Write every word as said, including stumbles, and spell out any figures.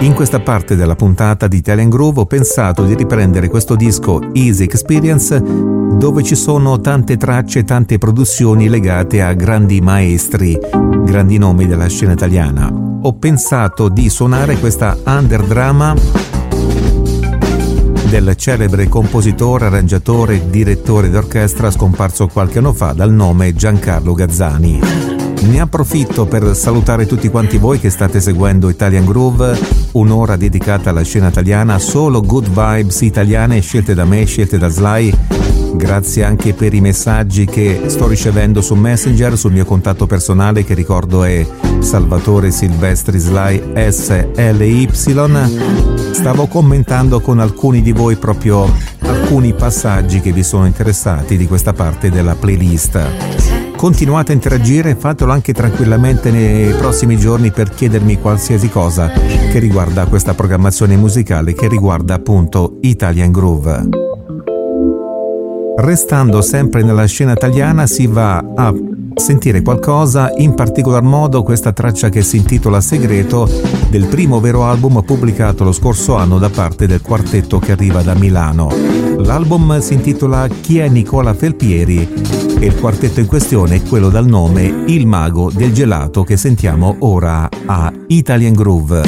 In questa parte della puntata di Italian Groove ho pensato di riprendere questo disco Easy Experience, dove ci sono tante tracce e tante produzioni legate a grandi maestri, grandi nomi della scena italiana. Ho pensato di suonare questa Underdrama del celebre compositore, arrangiatore e direttore d'orchestra scomparso qualche anno fa dal nome Giancarlo Gazzani. Ne approfitto per salutare tutti quanti voi che state seguendo Italian Groove, un'ora dedicata alla scena italiana, solo good vibes italiane scelte da me, scelte da Sly. Grazie anche per i messaggi che sto ricevendo su Messenger, sul mio contatto personale che ricordo è Salvatore Silvestri Sly S L Y. Stavo commentando con alcuni di voi proprio alcuni passaggi che vi sono interessati di questa parte della playlist. Continuate a interagire, fatelo anche tranquillamente nei prossimi giorni per chiedermi qualsiasi cosa che riguarda questa programmazione musicale, che riguarda appunto Italian Groove. Restando sempre nella scena italiana si va a sentire qualcosa, in particolar modo questa traccia che si intitola Segreto, del primo vero album pubblicato lo scorso anno da parte del quartetto che arriva da Milano. L'album si intitola Chi è Nicola Felpieri e il quartetto in questione è quello dal nome Il Mago del Gelato, che sentiamo ora a Italian Groove.